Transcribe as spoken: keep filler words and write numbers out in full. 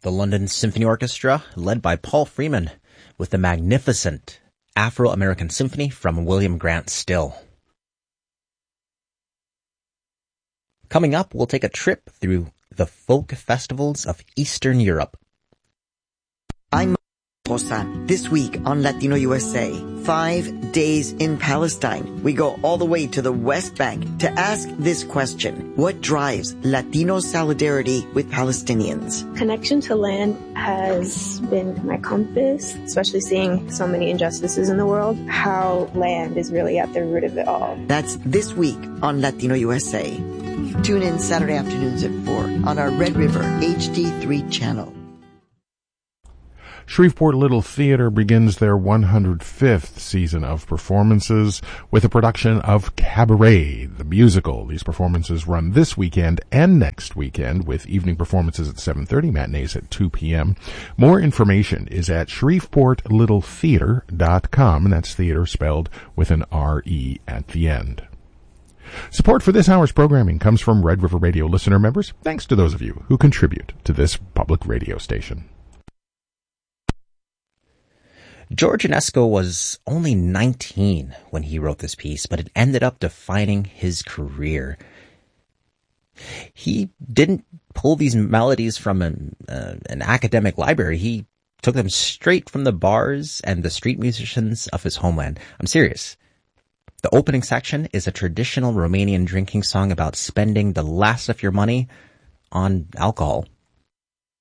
The London Symphony Orchestra, led by Paul Freeman, with the magnificent Afro-American Symphony from William Grant Still. Coming up, we'll take a trip through the folk festivals of Eastern Europe. I'm Rosa. This week on Latino U S A, five days in Palestine. We go all the way to the West Bank to ask this question: what drives Latino solidarity with Palestinians? Connection to land has been my compass, especially seeing so many injustices in the world, how land is really at the root of it all. That's this week on Latino U S A. Tune in Saturday afternoons at four on our Red River H D three channel. Shreveport Little Theater begins their one hundred fifth season of performances with a production of Cabaret, the musical. These performances run this weekend and next weekend, with evening performances at seven thirty, matinees at two p.m. More information is at shreveport little theater dot com, and that's theater spelled with an R E at the end. Support for this hour's programming comes from Red River Radio listener members, thanks to those of you who contribute to this public radio station. George Enesco was only nineteen when he wrote this piece, but it ended up defining his career. He didn't pull these melodies from an, uh, an academic library. He took them straight from the bars and the street musicians of his homeland. I'm serious. The opening section is a traditional Romanian drinking song about spending the last of your money on alcohol.